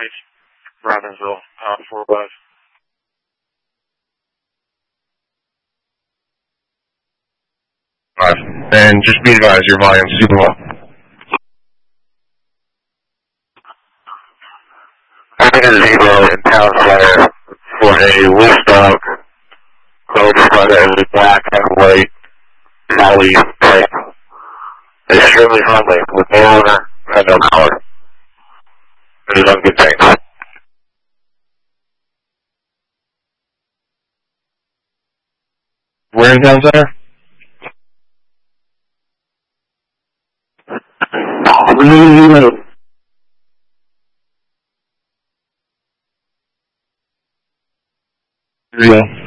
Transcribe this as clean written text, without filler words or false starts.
Robbinsville, 4 West. And just be advised, your volume's super low. I'm in Zero in Town Center for a loose dog, cold sweater, black and white, alley type. Extremely friendly, with no owner and no collar. It is on good things. Where in Town Center? Here we go.